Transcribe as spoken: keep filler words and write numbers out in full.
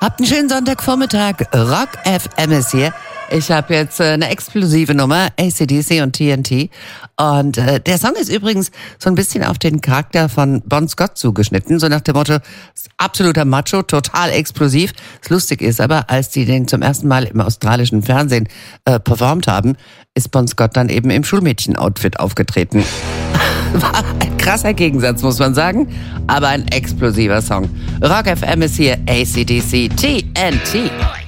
Habt einen schönen Sonntagvormittag. Rock F M ist hier. Ich habe jetzt äh, eine explosive Nummer, A C D C und T N T. Und äh, der Song ist übrigens so ein bisschen auf den Charakter von Bon Scott zugeschnitten. So nach dem Motto, absoluter Macho, total explosiv. Das Lustige ist aber, als die den zum ersten Mal im australischen Fernsehen äh, performt haben, ist Bon Scott dann eben im Schulmädchen-Outfit aufgetreten. War ein krasser Gegensatz, muss man sagen, aber ein explosiver Song. Rock F M ist hier, A C D C, T N T.